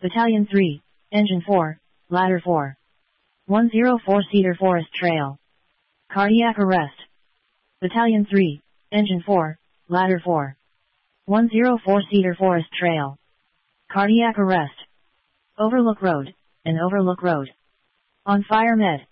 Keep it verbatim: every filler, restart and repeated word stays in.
Battalion three, Engine four, Ladder four. one oh four Cedar Forest Trail. Cardiac arrest. Battalion three, Engine four, Ladder four. one oh four Cedar Forest Trail. Cardiac arrest. Overlook Road, and Overlook Road. On Fire Med.